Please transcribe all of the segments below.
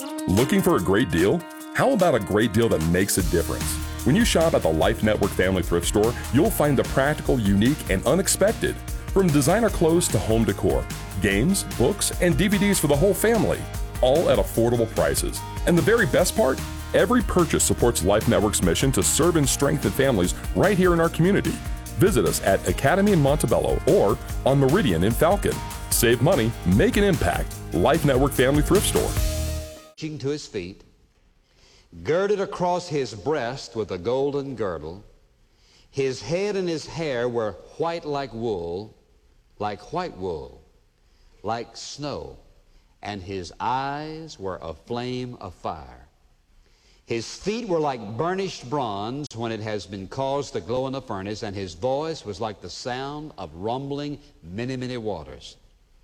Looking for a great deal? How about a great deal that makes a difference? When you shop at the Life Network Family Thrift Store, you'll find the practical, unique, and unexpected. From designer clothes to home decor, games, books, and DVDs for the whole family, all at affordable prices. And the very best part? Every purchase supports Life Network's mission to serve and strengthen families right here in our community. Visit us at Academy in Montebello or on Meridian in Falcon. Save money, make an impact. Life Network Family Thrift Store. To his feet, girded across his breast with a golden girdle. His head and his hair were white like wool, like white wool, like snow, and his eyes were a flame of fire. His feet were like burnished bronze when it has been caused to glow in a furnace, and his voice was like the sound of rumbling many, many waters.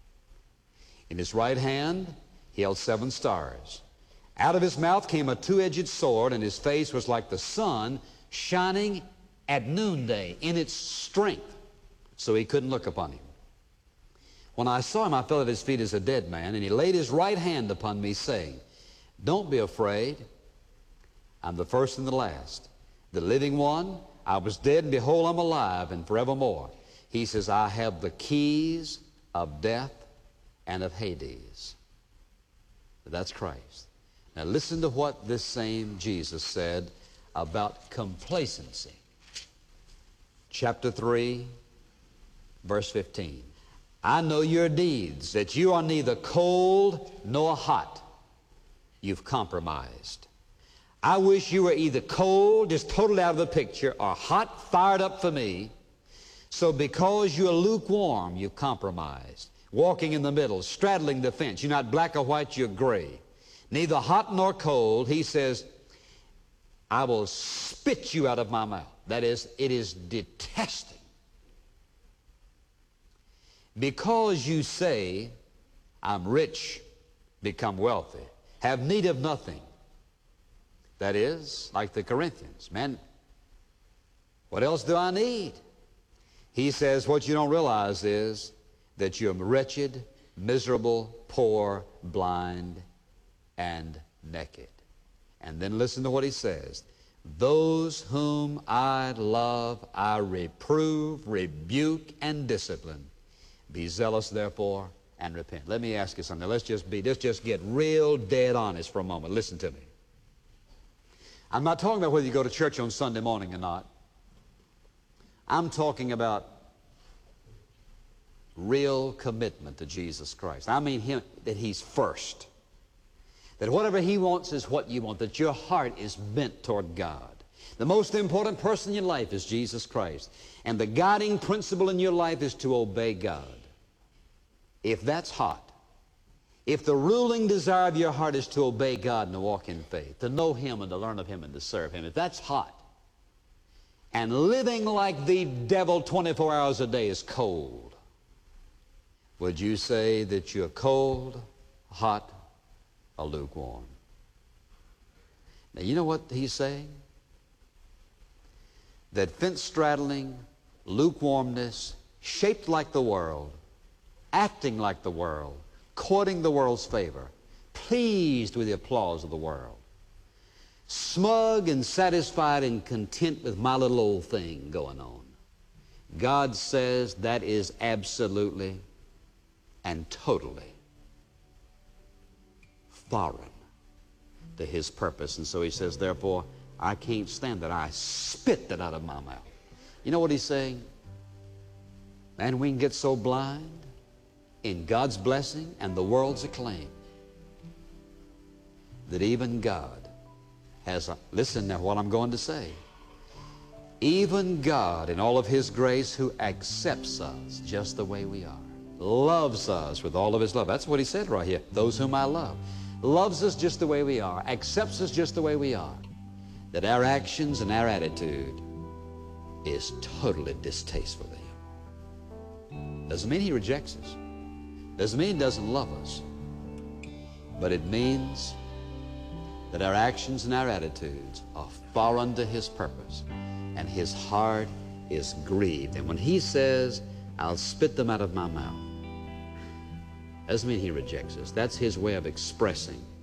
In his right hand he held 7 stars. Out of his mouth came a two-edged sword, and his face was like the sun shining at noonday in its strength, so he couldn't look upon him. When I saw him, I fell at his feet as a dead man, and he laid his right hand upon me, saying, "Don't be afraid. I'm the first and the last, the living one. I was dead, and behold, I'm alive, and forevermore." He says, "I have the keys of death and of Hades." That's Christ. Now listen to what this same Jesus said about complacency. Chapter 3, verse 15. "I know your deeds, that you are neither cold nor hot." You've compromised. I wish you were either cold, just totally out of the picture, or hot, fired up for me. So because you're lukewarm, you've compromised. Walking in the middle, straddling the fence. You're not black or white, you're gray. Neither hot nor cold. He says, "I will spit you out of my mouth." That is, it is detesting. Because you say, "I'm rich, become wealthy, have need of nothing." That is, like the Corinthians, "Man, what else do I need?" He says, what you don't realize is that you're wretched, miserable, poor, blind, and naked. And then listen to what he says. "Those whom I love, I reprove, rebuke, and discipline. Be zealous, therefore, and repent." Let me ask you something. Let's just get real dead honest for a moment. Listen to me. I'm not talking about whether you go to church on Sunday morning or not. I'm talking about real commitment to Jesus Christ. I mean him, that he's first. That whatever he wants is what you want. That your heart is bent toward God. The most important person in your life is Jesus Christ. And the guiding principle in your life is to obey God. If that's hot, if the ruling desire of your heart is to obey God and to walk in faith, to know him and to learn of him and to serve him, if that's hot, and living like the devil 24 hours a day is cold, would you say that you're cold, hot, or lukewarm? Now, you know what he's saying? That fence-straddling, lukewarmness, shaped like the world, acting like the world, courting the world's favor, pleased with the applause of the world, smug and satisfied and content with my little old thing going on. God says that is absolutely and totally foreign to his purpose. And so he says, therefore, I can't stand that. I spit that out of my mouth. You know what he's saying? Man, we can get so blind in God's blessing and the world's acclaim that even God has a, listen now what I'm going to say. Even God in all of his grace, who accepts us just the way we are, loves us with all of his love. That's what he said right here. Those whom I love. Loves us just the way we are, accepts us just the way we are. That our actions and our attitude is totally distasteful to him. Doesn't mean he rejects us. Doesn't mean he doesn't love us. But it means that our actions and our attitudes are foreign to his purpose, and his heart is grieved. And when he says, I'll spit them out of my mouth, doesn't mean he rejects us. That's his way of expressing